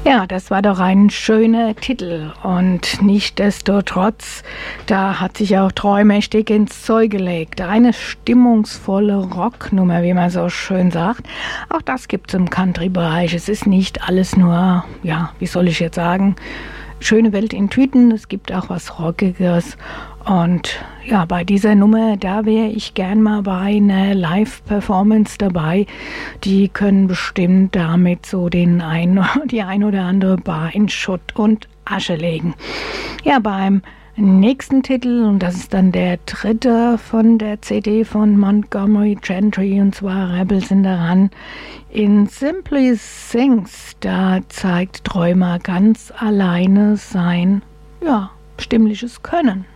Ja, das war doch ein schöner Titel und nichtsdestotrotz, da hat sich auch Troy mächtig ins Zeug gelegt. Eine stimmungsvolle Rocknummer, wie man so schön sagt. Auch das gibt es im Country-Bereich. Es ist nicht alles nur, ja, wie soll ich jetzt sagen, schöne Welt in Tüten. Es gibt auch was Rockiges. Und ja, bei dieser Nummer, da wäre ich gern mal bei einer Live-Performance dabei. Die können bestimmt damit so die ein oder andere Bar in Schutt und Asche legen. Ja, beim nächsten Titel, und das ist dann der dritte von der CD von Montgomery Gentry, und zwar Rebels in the Run. In Simply Sings, da zeigt Träumer ganz alleine sein, ja, stimmliches Können.